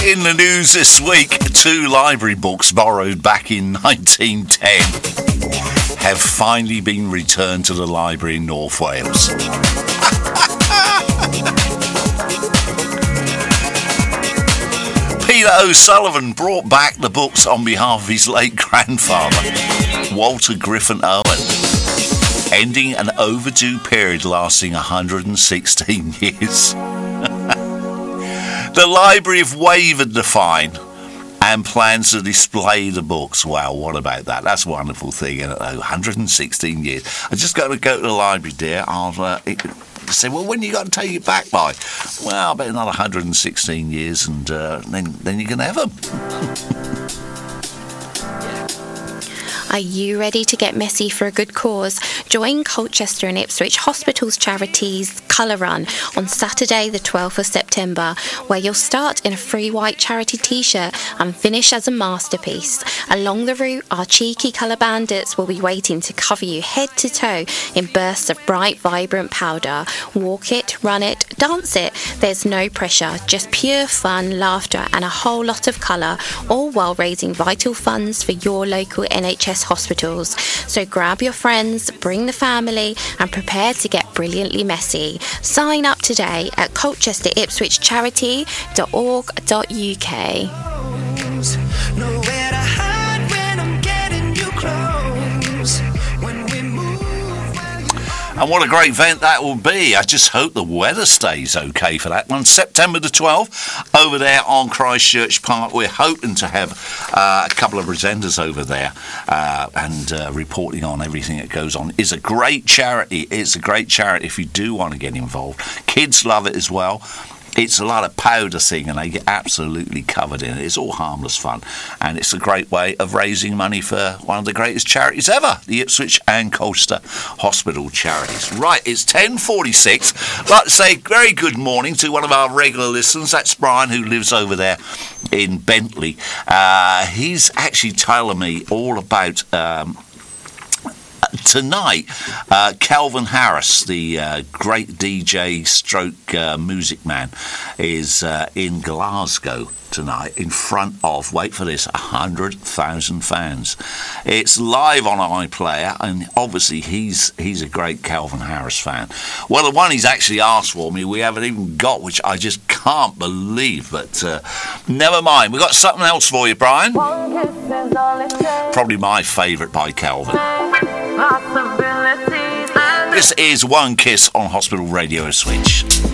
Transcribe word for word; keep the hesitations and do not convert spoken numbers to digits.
In the news this week, two library books borrowed back in nineteen ten have finally been returned to the library in North Wales. Peter O'Sullivan brought back the books on behalf of his late grandfather, Walter Griffin Owen, ending an overdue period lasting one hundred sixteen years. The Library have waived the fine and plans to display the books. Wow, what about that? That's a wonderful thing, isn't it, though? one hundred sixteen years. I just got to go to the library, dear. I'll uh, it, say, well, when you got to take it back by? Well, about another one hundred sixteen years, and uh, then, then you can have them. Are you ready to get messy for a good cause? Join Colchester and Ipswich Hospitals Charities Colour Run on Saturday the twelfth of September, where you'll start in a free white charity t-shirt and finish as a masterpiece. Along the route, our cheeky colour bandits will be waiting to cover you head to toe in bursts of bright, vibrant powder. Walk it, run it, dance it. There's no pressure, just pure fun, laughter and a whole lot of colour, all while raising vital funds for your local N H S hospitals. So grab your friends, bring the family and prepare to get brilliantly messy. Sign up today at colchester ipswich charity dot org dot U K. And what a great event that will be. I just hope the weather stays okay for that one. September the twelfth, over there on Christchurch Park. We're hoping to have uh, a couple of presenters over there uh, and uh, reporting on everything that goes on. It's a great charity. It's a great charity if you do want to get involved. Kids love it as well. It's a lot of powder thing and they get absolutely covered in it. It's all harmless fun. And it's a great way of raising money for one of the greatest charities ever, the Ipswich and Colchester Hospital Charities. Right, it's ten forty-six. I'd like to say very good morning to one of our regular listeners. That's Brian, who lives over there in Bentley. Uh, he's actually telling me all about... Um, Tonight, uh, Calvin Harris, the uh, great D J stroke uh, music man, is uh, in Glasgow tonight in front of, wait for this, one hundred thousand fans. It's live on iPlayer, and obviously he's he's a great Calvin Harris fan. Well, the one he's actually asked for me, we haven't even got, which I just can't believe, but uh, never mind. We've got something else for you, Brian. Probably my favourite by Calvin. This is One Kiss on Hospital Radio Switch.